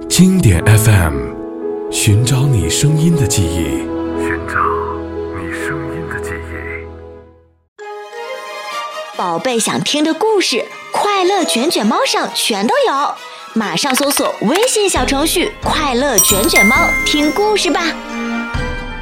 经典 FM， 寻找你声音的记忆，寻找你声音的记忆。 宝贝想听的故事，快乐卷卷猫上全都有，马上搜索微信小程序快乐卷卷猫听故事吧。